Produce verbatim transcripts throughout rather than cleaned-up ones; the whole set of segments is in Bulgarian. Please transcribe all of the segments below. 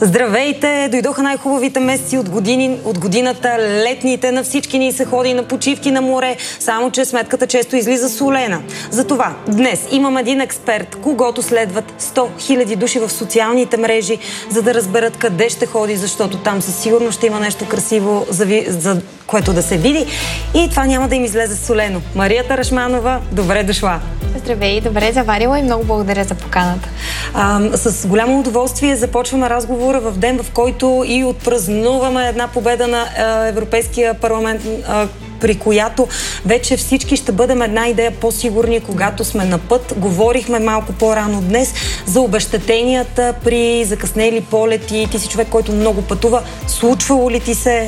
Здравейте! Дойдоха най-хубавите месеци от, години, от годината, летните, на всички ни се ходи на почивки на море, само че сметката често излиза солена. Затова днес имам един експерт, когото следват сто хиляди души в социалните мрежи, за да разберат къде ще ходи, защото там със сигурност ще има нещо красиво, за, ви, за което да се види и това няма да им излезе солено. Мария Тарашманова, добре дошла! Здравей, добре заварила и много благодаря за поканата. А, с голямо удоволствие започваме разговора в ден, в който и отпразнуваме една победа на а, Европейския парламент, а, при която вече всички ще бъдем една идея по-сигурни, когато сме на път. Говорихме малко по-рано днес за обезщетенията при закъснели полети. Ти си човек, който много пътува. Случвало ли ти се?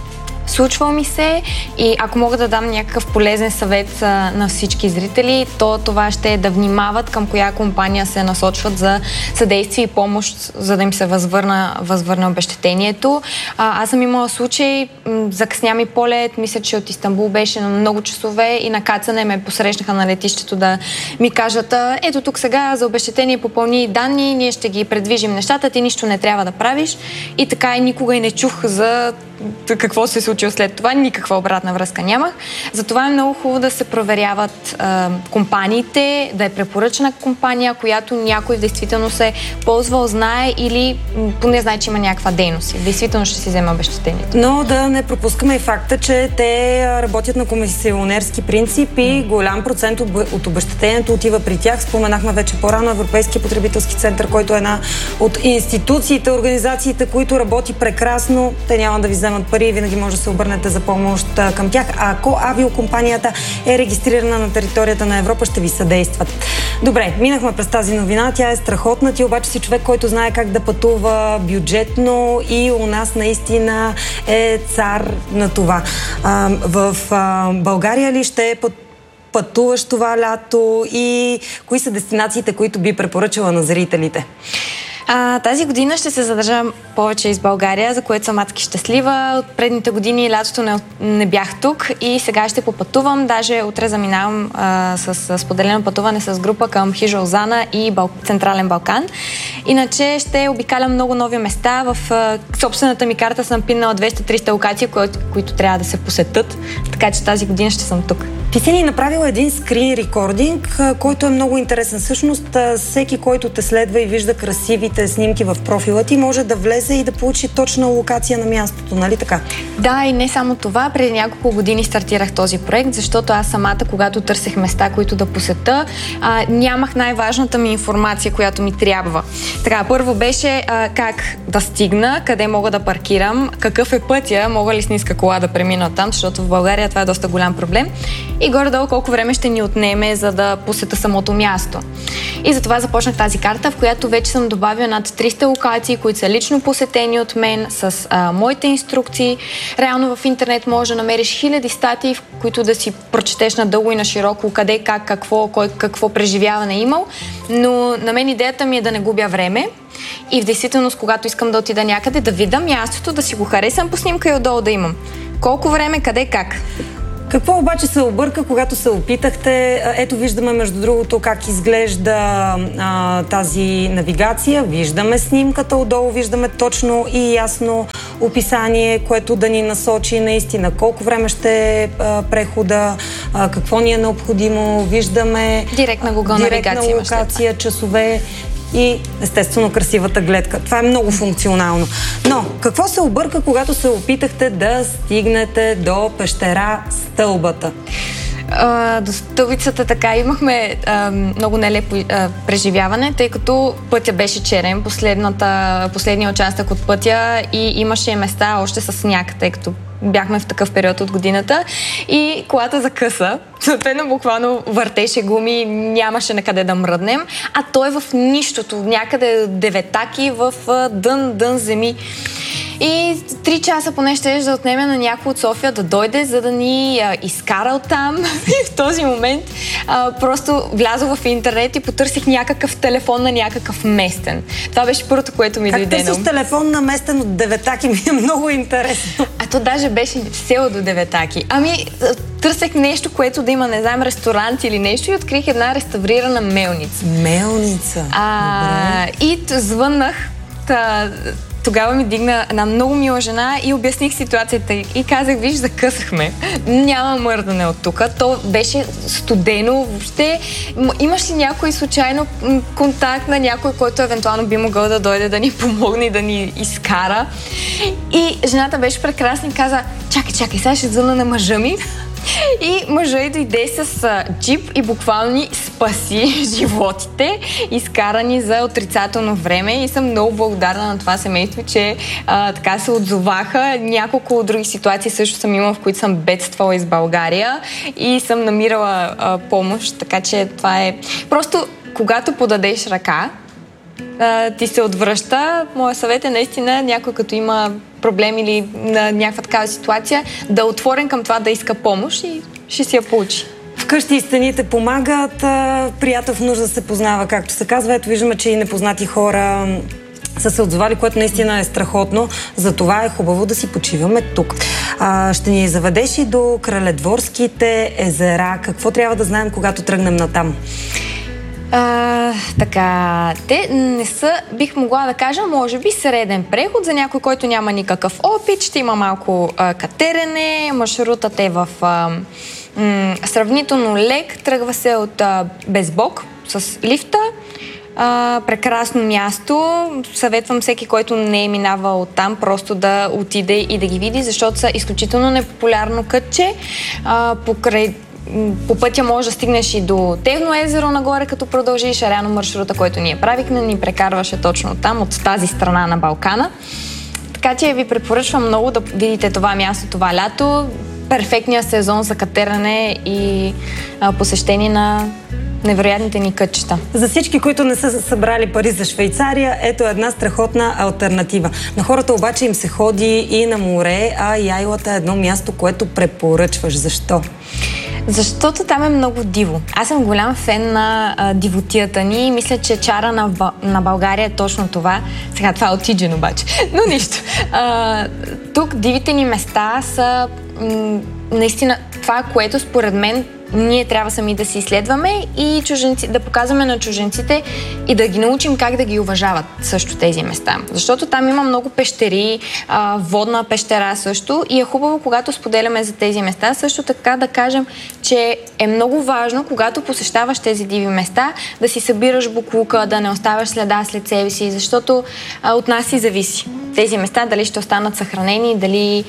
Случва ми се и ако мога да дам някакъв полезен съвет а, на всички зрители, то това ще е да внимават към коя компания се насочват за съдействие и помощ, за да им се възвърна, възвърне обезщетението. А, аз съм имала случай, закъсня ми полет, мисля, че от Истанбул беше на много часове и на кацане ме посрещнаха на летището да ми кажат: ето тук сега за обезщетение попълни данни, ние ще ги предвижим нещата, ти нищо не трябва да правиш. И така и никога и не чух за какво се случило след това, никаква обратна връзка нямах. Затова е много хубаво да се проверяват а, компаниите, да е препоръчана компания, която някой действително се ползвал, знае или поне знае, че има някаква дейност и действително ще си вземе обезщетението. Но да не пропускаме и факта, че те работят на комисионерски принцип и голям процент от обезщетението отива при тях. Споменахме вече по-рано Европейския потребителски център, който е една от институциите, организациите, които работи прекрасно. Те няма да ви вземат пари, винаги може да се обърнете за помощ към тях. А ако авиокомпанията е регистрирана на територията на Европа, ще ви съдействат. Добре, минахме през тази новина, тя е страхотна. Ти обаче си човек, който знае как да пътува бюджетно и у нас наистина е цар на това. А, в а, България ли ще път пътуваш това лято и кои са дестинациите, които би препоръчала на зрителите? А, тази година ще се задържам повече из България, за което съм адски щастлива. От предните години лятото не, не бях тук и сега ще попътувам. Даже утре заминавам а, с, с споделено пътуване с група към Хижа Озана и Бал... Централен Балкан. Иначе ще обикалям много нови места. В а, собствената ми карта съм пинала двеста-триста локации, кои, които трябва да се посетят. Така че тази година ще съм тук. Ти си ни направила един скрин рекординг, който е много интересен. Всъщност, всеки, който те следва и вижда красивите снимки в профила ти, може да влезе и да получи точна локация на мястото, нали така? Да, и не само това. Преди няколко години стартирах този проект, защото аз самата, когато търсех места, които да посета, а, нямах най-важната ми информация, която ми трябва. Така, първо беше а, как да стигна, къде мога да паркирам, какъв е пътя, мога ли с ниска кола да премина там, защото в България това е доста голям проблем. И горе-долу колко време ще ни отнеме, за да посета самото място. И затова започнах тази карта, в която вече съм добавила над триста локации, които са лично посетени от мен, с а, моите инструкции. Реално в интернет можеш да намериш хиляди статии, в които да си прочетеш надълго и на широко къде, как, какво, кой, какво преживяване е имал. Но на мен идеята ми е да не губя време и в действителност, когато искам да отида някъде, да видя мястото, да си го харесам по снимка и отдолу да имам. Колко време, къде, как. Какво обаче се обърка, когато се опитахте? Ето виждаме, между другото, как изглежда а, тази навигация. Виждаме снимката, отдолу виждаме точно и ясно описание, което да ни насочи наистина колко време ще е а, прехода, а, какво ни е необходимо. Виждаме директна Google навигация, локация, часове и естествено красивата гледка. Това е много функционално. Но какво се обърка, когато се опитахте да стигнете до пещера Стълбата? Uh, до стълбицата така имахме uh, много нелепо uh, преживяване, тъй като пътя беше черен, последния участък от пътя и имаше места още с сняг, тъй като бяхме в такъв период от годината и колата закъса. Съответно, буквално въртеше гуми, нямаше на къде да мръднем, а той е в нищото, някъде деветаки в дън, дън земи. И три часа поне ще да отнеме на някой от София да дойде, за да ни а, изкара оттам. И в този момент а, просто влязох в интернет и потърсих някакъв телефон на някакъв местен. Това беше първото, което ми дойде. Как търсиш телефон на местен от Деветаки? Ми е много интересно. А то даже беше село до Деветаки. Ами, търсех нещо, което да има, не знам, ресторант или нещо и открих една реставрирана мелница. Мелница? А, и звъннах Та, тогава ми дигна една много мила жена и обясних ситуацията и казах, виж, закъсахме. Няма мърдане от тук. То беше студено въобще. Имаш ли някой случайно контакт на някой, който евентуално би могъл да дойде да ни помогне и да ни изкара? И жената беше прекрасна и каза, чакай, чакай, сега ще звънна на мъжа ми. И мъжа й дойде с а, джип и буквално ни спаси животите, изкарани за отрицателно време, и съм много благодарна на това семейство, че а, така се отзоваха. Няколко други ситуации също съм имала, в които съм бедствала из България и съм намирала а, помощ, така че това е... Просто когато подадеш ръка, а, ти се отвръща. Моя съвет е наистина някой, като има проблем или на някаква такава ситуация, да е отворен към това да иска помощ и ще си я получи. Вкъщи и стените помагат, приятел в нужда се познава, както се казва. Ето виждаме, че и непознати хора са се отзовали, което наистина е страхотно. Затова е хубаво да си почиваме тук. А, ще ни заведеш и до Краледворските езера. Какво трябва да знаем, когато тръгнем натам? А, така, те не са, бих могла да кажа, може би среден преход за някой, който няма никакъв опит. Ще има малко а, катерене, маршрутът е в а, м, сравнително лек, тръгва се от а, Безбок с лифта. А, прекрасно място. Съветвам всеки, който не е минавал оттам, просто да отиде и да ги види, защото са изключително непопулярно кътче. А, покрай По пътя можеш да стигнеш и до Техно езеро нагоре, като продължиш. Реално маршрута, който ние правихме, ни прекарваше точно там, от тази страна на Балкана. Така че ви препоръчвам много да видите това място това лято. Перфектният сезон за катеране и а, посещение на невероятните ни кътчета. За всички, които не са събрали пари за Швейцария, ето една страхотна алтернатива. На хората обаче им се ходи и на море, а Яйлата е едно място, което препоръчваш. Защо? Защото там е много диво. Аз съм голям фен на а, дивотията ни и мисля, че чара на, на България е точно това. Сега това е отиджен обаче, но нищо. А, тук дивите ни места са м- наистина това, което според мен ние трябва сами да си изследваме и чуженци, да показваме на чуженците и да ги научим как да ги уважават също тези места. Защото там има много пещери, а, водна пещера също, и е хубаво, когато споделяме за тези места, също така да кажем, че е много важно, когато посещаваш тези диви места, да си събираш боклука, да не оставяш следа след себе си, защото а, от нас си зависи. Тези места дали ще останат съхранени, дали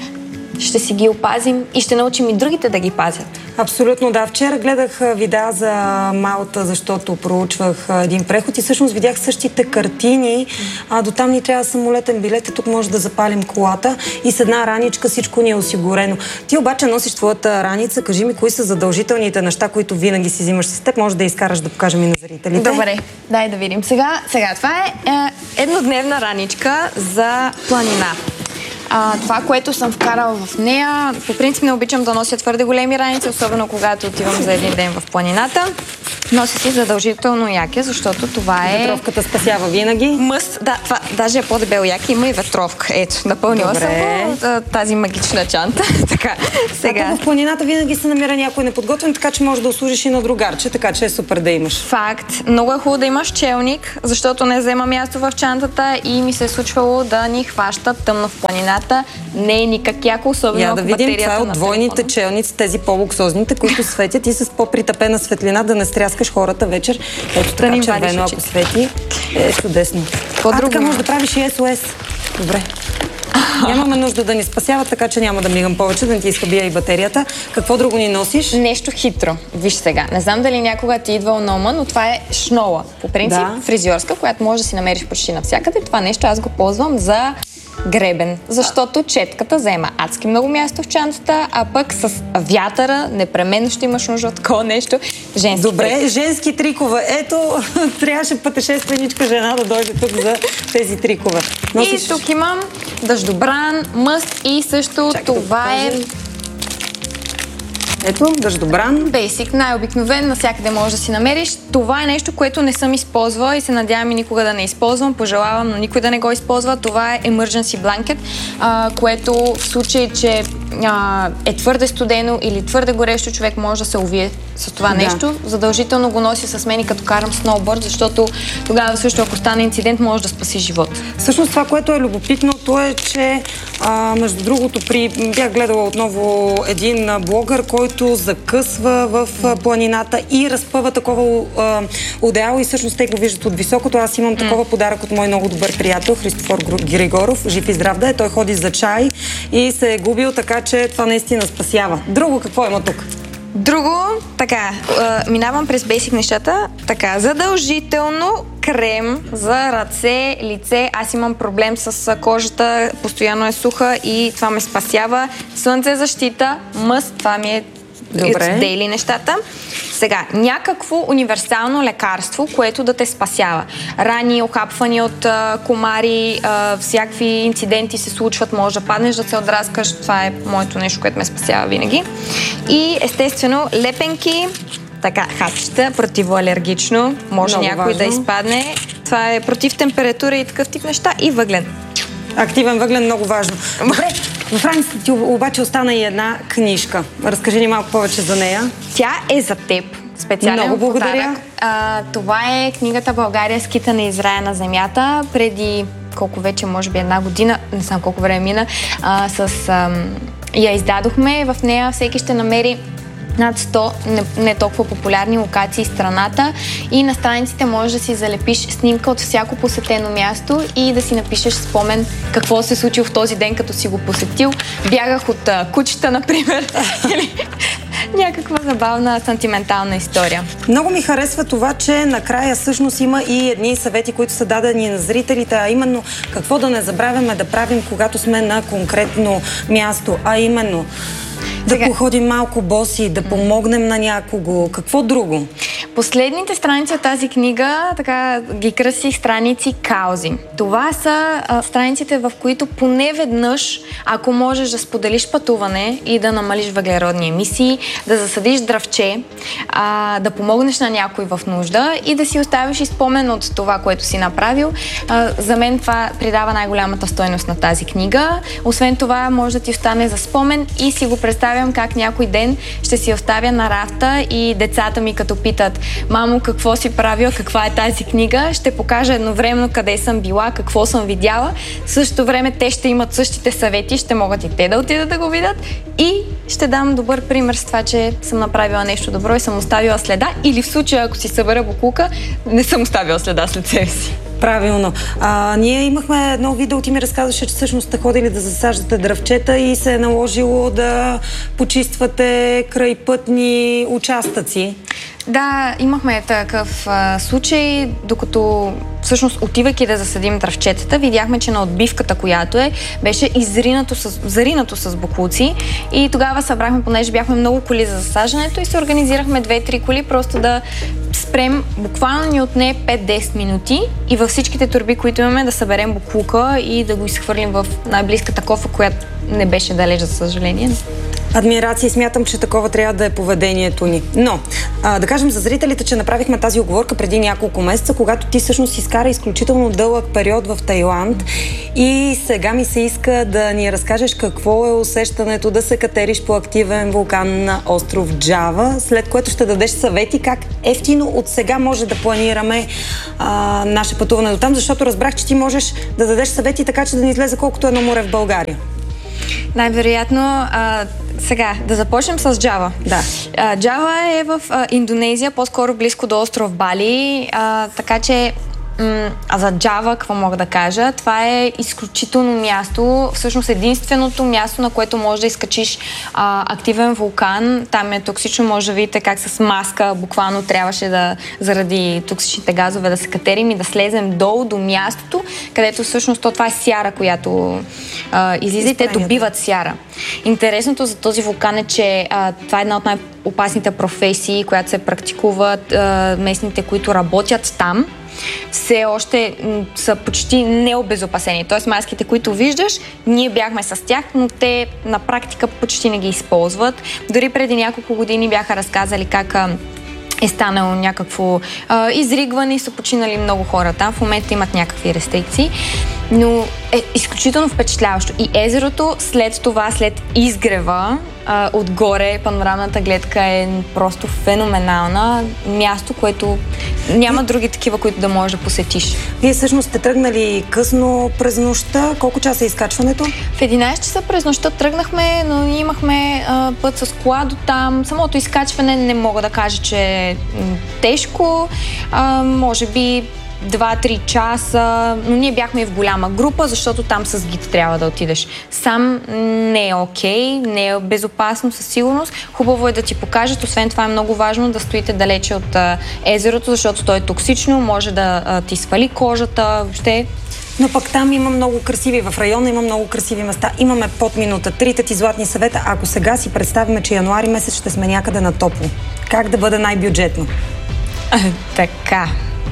ще си ги опазим и ще научим и другите да ги пазят. Абсолютно, да. Вчера гледах видеа за Малта, защото проучвах един преход и всъщност видях същите картини. А, до там ни трябва самолетен билет и тук може да запалим колата и с една раничка всичко ни е осигурено. Ти обаче носиш твоята раница. Кажи ми, кои са задължителните неща, които винаги си взимаш с теб. Може да изкараш да покажем и на зрителите. Добре, дай да видим. Сега, сега това е, е еднодневна раничка за планина. А, това, което съм вкарала в нея, по принцип не обичам да нося твърде големи раници, особено когато отивам за един ден в планината. Нося си задължително яке, защото това е... Ветровката спасява винаги. Мъст, да, това даже е по-дебел яке, има и ветровка. Ето, напълнила Добре. съм тази магична чанта. Така, сега. А в планината винаги се намира някой неподготвен, така че може да услужиш и на другарче, така че е супер да имаш. Факт. Много е хубаво да имаш челник, защото не взема място в чантата и ми се е случвало да ни хваща тъмно в планината. Не е никак яко, особено Я да видим, това е от двойните телефона. челници, тези по-луксозните, които светят и с по-притъпена светлина да не стряскаш хората вечер. Ето така, червено, ако свети, е чудесно. А, така може да правиш и ес о ес. Добре. Нямаме нужда да ни спасяват, така че няма да мигам повече, да не ти изхабия и батерията. Какво друго ни носиш? Нещо хитро. Виж сега. Не знам дали някога ти е идвал на ума, но това е шнола. По принцип, да. Фризьорска, която може да си намериш почти навсякъде. Това нещо аз го ползвам за гребен, защото четката заема адски много място в чантата, а пък с вятъра непременно ще имаш нужда от такова нещо. Женски Добре, трик. женски трикове. Ето, трябваше пътешественичка жена да дойде тук за тези трикове. Носиш... И тук имам дъждобран, мъст и също Чакай това да е Ето, дъждобран. Basic, най-обикновен, навсякъде можеш да си намериш. Това е нещо, което не съм използвала и се надявам и никога да не използвам. Пожелавам, но никой да не го използва. Това е Emergency Blanket, а, което в случай, че а, е твърде студено или твърде горещо, човек може да се увие с това да. нещо. Задължително го носи с мен и като карам сноуборд, защото тогава също, ако стане инцидент, може да спаси живот. Всъщност това, което е любопитното е, че а, между другото, при... бях гледала отново един блогър, който закъсва в а, планината и разпъва такова а, одеяло и всъщност те го виждат от високото. Аз имам такова mm. подарък от мой много добър приятел Христофор Григоров. Жив и здрав да е. Той ходи за чай и се е губил, така че това наистина спасява. Друго какво има тук? Друго, така, а, минавам през бейсик нещата, така, задължително крем за ръце, лице. Аз имам проблем с кожата, постоянно е суха и това ме спасява. Слънцезащита, мъст, това ми е дейли нещата. Сега, някакво универсално лекарство, което да те спасява. Рани, охапвани от а, комари, а, всякакви инциденти се случват, може да паднеш, да се отраскаш. Това е моето нещо, което ме спасява винаги. И естествено, лепенки, така, хапчета, противоалергично, може много някой важно. Да изпадне. Това е против температура и такъв тип неща и въглен. Активен въглен, много важно. Добре, в раницата ти обаче остана и една книжка. Разкажи ни малко повече за нея. Тя е за теб. Специален много благодаря. А, това е книгата България скитане из рая на земята. Преди колко вече, може би една година, не знам колко време мина, а, с, а, я издадохме. В нея всеки ще намери над сто не, не толкова популярни локации в страната и на страниците можеш да си залепиш снимка от всяко посетено място и да си напишеш спомен какво се случило в този ден, като си го посетил. Бягах от а, кучета, например, или някаква забавна, сантиментална история. Много ми харесва това, че накрая всъщност има и едни съвети, които са дадени на зрителите, а именно какво да не забравяме да правим, когато сме на конкретно място, а именно да Сега... походим малко боси, да помогнем на някого. Какво друго? Последните страници от тази книга, така ги кръсих страници каузи. Това са а, страниците, в които поне веднъж, ако можеш да споделиш пътуване и да намалиш въглеродни емисии, да засадиш дръвче, а, да помогнеш на някой в нужда и да си оставиш и спомен от това, което си направил. А, за мен това придава най-голямата стойност на тази книга. Освен това, може да ти остане за спомен и си го представям как някой ден ще си оставя на рафта и децата ми като питат: мамо, какво си правила, каква е тази книга? Ще покажа едновременно къде съм била, какво съм видяла. В същото време те ще имат същите съвети, ще могат и те да отидат да го видят и ще дам добър пример с това, че съм направила нещо добро и съм оставила следа, или в случая, ако си събера боклука, не съм оставила следа след себе си. Правилно. А, ние имахме едно видео, ти ми разказваше, че всъщност сте ходили да засаждате дръвчета и се е наложило да почиствате крайпътни участъци. Да, имахме такъв а, случай, докато всъщност отивайки да засадим дръвчетата, видяхме, че на отбивката, която е, беше изринато с, заринато с боклуци и тогава събрахме, понеже бяхме много коли за засаждането и се организирахме две-три коли, просто да спрем, буквално ни отне пет-десет минути и във всичките торби, които имаме, да съберем боклука и да го изхвърлим в най-близката кофа, която не беше далеч, за съжаление. Адмирации, смятам, че такова трябва да е поведението ни. Но, а, да кажем за зрителите, че направихме тази оговорка преди няколко месеца, когато ти всъщност изкара изключително дълъг период в Тайланд и сега ми се иска да ни разкажеш какво е усещането да се катериш по активен вулкан на остров Джава, след което ще дадеш съвети как ефтино от сега може да планираме а, наше пътуване до там, защото разбрах, че ти можеш да дадеш съвети така, че да ни излезе колкото едно море в България. Най-вероятно, а, сега, да започнем с Джава. Да. А, Джава е в а, Индонезия, по-скоро близко до остров Бали, а, така че м- а за Джава, какво мога да кажа? Това е изключително място, всъщност единственото място, на което може да изкачиш а, активен вулкан. Там е токсично, може да видите как с маска буквално трябваше да, заради токсичните газове, да се катерим и да слезем долу до мястото, където всъщност то, това е сяра, която а, излиза и те добиват сяра. Интересното за този вулкан е, че а, това е една от най-опасните професии, която се практикуват а, местните, които работят там. Все още м- са почти необезопасени. Тоест маските, които виждаш, ние бяхме с тях, но те на практика почти не ги използват. Дори преди няколко години бяха разказали как а, е станало някакво а, изригване и са починали много хора там. В момента имат някакви рестрикции, но е изключително впечатляващо. И езерото след това, след изгрева, а, отгоре панорамната гледка е просто феноменална. Място, което няма други такива, които да можеш да посетиш. Вие всъщност сте тръгнали късно през нощта. Колко часа е изкачването? В единайсет часа през нощта тръгнахме, но имахме а, път с кола до там. Самото изкачване не мога да кажа, че е м- тежко. А, може би два-три часа, но ние бяхме и в голяма група, защото там с гид трябва да отидеш. Сам не е окей, не е безопасно със сигурност. Хубаво е да ти покажат, освен това е много важно да стоите далече от а, езерото, защото то е токсично, може да а, ти свали кожата, въобще. Но пък там има много красиви, в района има много красиви места. Имаме под минута. Трите ти златни съвета. Ако сега си представим, че януари месец ще сме някъде на топло. Как да бъде най-бюджетно? Така.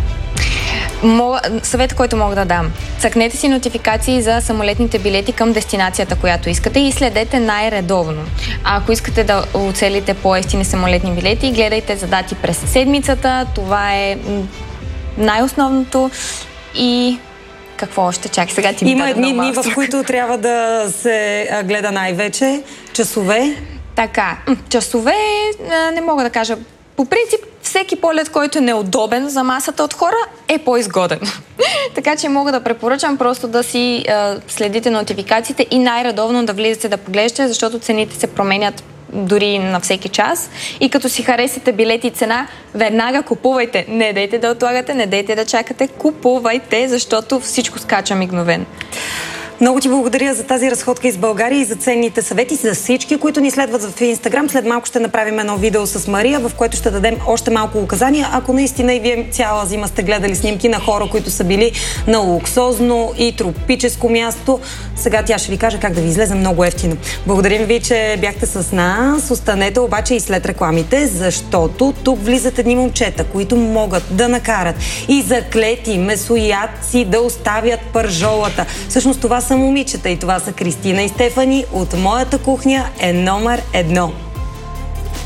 Мога, съвет, който мога да дам. Цъкнете си нотификации за самолетните билети към дестинацията, която искате и следете най-редовно. А ако искате да оцелите по-евтини самолетни билети, гледайте за дати през седмицата. Това е най-основното. И какво още? Чакай, сега ти ми Има даде едни много дни, малък в които трябва да се гледа най-вече. Часове. Така, часове не мога да кажа. По принцип, всеки полет, който е неудобен за масата от хора, е по-изгоден. Така че мога да препоръчам просто да си а, следите нотификациите и най-редовно да влизате да поглеждате, защото цените се променят дори на всеки час. И като си харесате билети и цена, веднага купувайте. Не дейте да отлагате, не дейте да чакате, купувайте, защото всичко скача мигновено. Много ти благодаря за тази разходка из България и за ценните съвети, за всички, които ни следват в Инстаграм. След малко ще направим едно видео с Мария, в което ще дадем още малко указания. Ако наистина и вие цяла зима сте гледали снимки на хора, които са били на луксозно и тропическо място, сега тя ще ви каже как да ви излезе много ефтино. Благодарим ви, че бяхте с нас. Останете обаче и след рекламите, защото тук влизат едни момчета, които могат да накарат и заклети месоядци да оставят пържолата. Всъщност това са момичета и това са Кристина и Стефани от Моята кухня е номер едно.